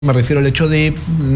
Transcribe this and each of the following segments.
Me refiero al hecho de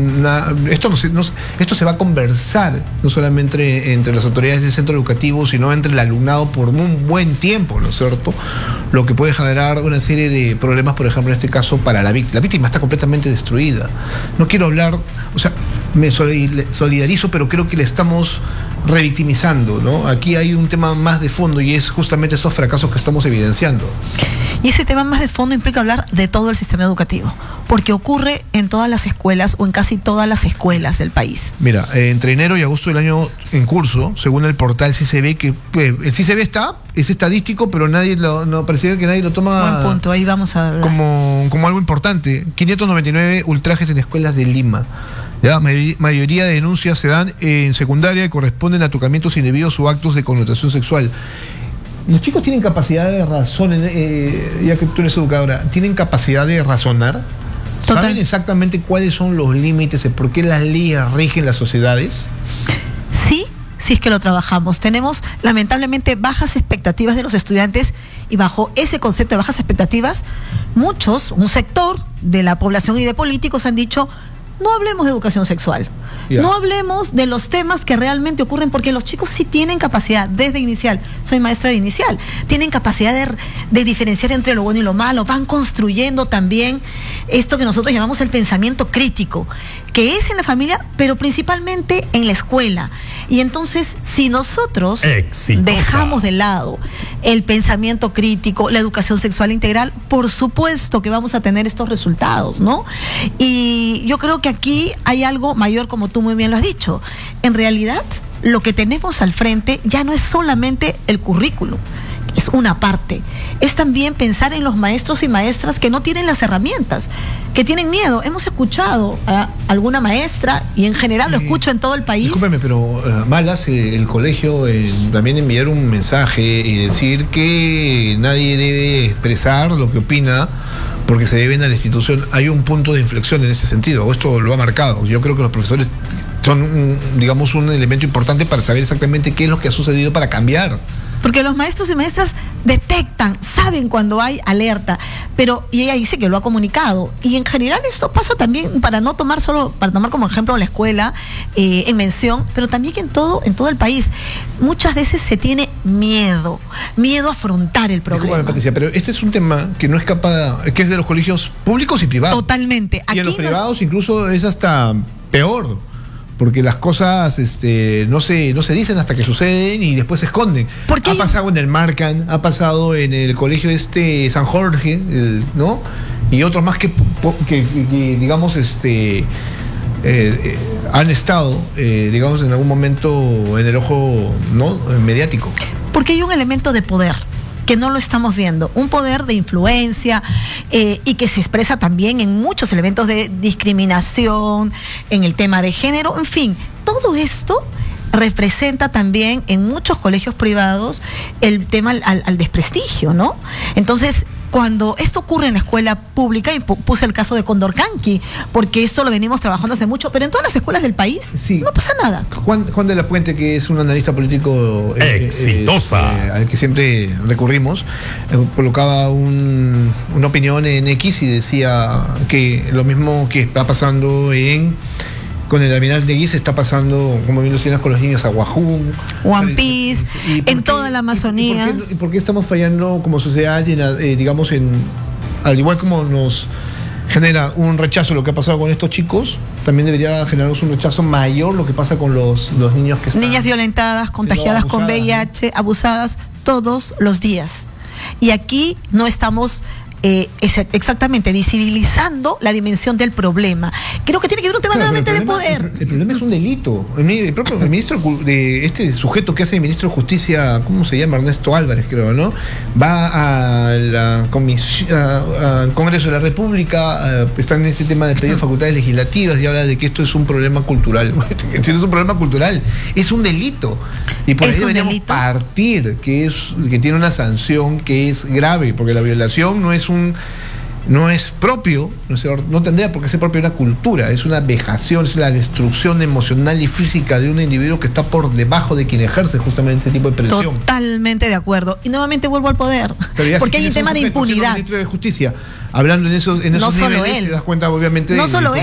esto se va a conversar no solamente entre las autoridades del centro educativo, sino entre el alumnado por un buen tiempo, ¿no es cierto? Lo que puede generar una serie de problemas, por ejemplo, en este caso para la víctima. La víctima está completamente destruida. No quiero hablar, o sea, me solidarizo, pero creo que le estamos revictimizando, ¿no? Aquí hay un tema más de fondo y es justamente esos fracasos que estamos evidenciando. Y ese tema más de fondo implica hablar de todo el sistema educativo, porque ocurre en todas las escuelas o en casi todas las escuelas del país. Mira, entre enero y agosto del año en curso, según el portal CICB, que el CICB es estadístico, pero no pareciera que nadie lo toma. Buen punto, ahí vamos a hablar. Como algo importante. 599 ultrajes en escuelas de Lima. La mayoría de denuncias se dan en secundaria y corresponden a tocamientos indebidos o actos de connotación sexual. Los chicos tienen capacidad de razón, ya que tú eres educadora, ¿tienen capacidad de razonar? Total. ¿Saben exactamente cuáles son los límites, por qué las leyes rigen las sociedades? Sí, sí es que lo trabajamos. Tenemos lamentablemente bajas expectativas de los estudiantes y bajo ese concepto de bajas expectativas, un sector de la población y de políticos han dicho: no hablemos de educación sexual, no hablemos de los temas que realmente ocurren, porque los chicos sí tienen capacidad desde inicial, soy maestra de inicial, tienen capacidad de diferenciar entre lo bueno y lo malo, van construyendo también esto que nosotros llamamos el pensamiento crítico, que es en la familia, pero principalmente en la escuela. Y entonces, si nosotros dejamos de lado el pensamiento crítico, la educación sexual integral, por supuesto que vamos a tener estos resultados, ¿no? Y yo creo que aquí hay algo mayor, como tú muy bien lo has dicho. En realidad, lo que tenemos al frente ya no es solamente el currículum, es una parte. Es también pensar en los maestros y maestras que no tienen las herramientas, que tienen miedo. Hemos escuchado a alguna maestra, y en general lo escucho en todo el país. Discúlpeme, pero malas el colegio también enviar un mensaje y decir que nadie debe expresar lo que opina porque se deben a la institución. Hay un punto de inflexión en ese sentido, esto lo ha marcado. Yo creo que los profesores son, digamos, un elemento importante para saber exactamente qué es lo que ha sucedido para cambiar. Porque los maestros y maestras detectan, saben cuando hay alerta, y ella dice que lo ha comunicado. Y en general esto pasa también, para tomar como ejemplo la escuela en mención, pero también en todo el país. Muchas veces se tiene miedo a afrontar el problema. Disculpa, Patricia, pero este es un tema que no escapa, que es de los colegios públicos y privados. Totalmente. Y en los privados incluso es hasta peor, porque las cosas no se dicen hasta que suceden y después se esconden. Ha pasado en el Marcan, ha pasado en el colegio San Jorge, ¿no? Y otros más que digamos, han estado, digamos, en algún momento en el ojo, ¿no?, mediático. Porque hay un elemento de poder que no lo estamos viendo, un poder de influencia y que se expresa también en muchos elementos de discriminación, en el tema de género, en fin, todo esto representa también en muchos colegios privados el tema al desprestigio, ¿no? Entonces, cuando esto ocurre en la escuela pública, y puse el caso de Condorcanqui, porque esto lo venimos trabajando hace mucho, pero en todas las escuelas del país no pasa nada. Juan de la Puente, que es un analista político exitosa, al que siempre recurrimos, colocaba una opinión en X y decía que lo mismo que está pasando con el almirante Guis está pasando, como bien lo decías, con los niños a Guajún, One Piece, en toda la Amazonía. ¿Y por qué estamos fallando como sociedad, digamos, al igual como nos genera un rechazo lo que ha pasado con estos chicos, también debería generarnos un rechazo mayor lo que pasa con los niños que están... Niñas violentadas, contagiadas con VIH, abusadas todos los días. Y aquí no estamos... exactamente, visibilizando la dimensión del problema. Creo que tiene que ver un tema nuevamente de poder. El problema es un delito. El propio ministro de este sujeto que hace el ministro de Justicia, ¿cómo se llama? Ernesto Álvarez, creo, ¿no? Va a la al Congreso de la República, está en este tema de pedir facultades legislativas y habla de que esto es un problema cultural. Si no es un problema cultural, es un delito. Y por ahí deberíamos partir, que tiene una sanción que es grave, porque la violación no es no es propio, no tendría por qué ser propio de una cultura, es una vejación, es la destrucción emocional y física de un individuo que está por debajo de quien ejerce justamente ese tipo de presión. Totalmente de acuerdo. Y nuevamente vuelvo al poder, porque hay un tema de sujeto, impunidad. El ministro de Justicia, hablando en esos No solo niveles, él. te das cuenta obviamente No de solo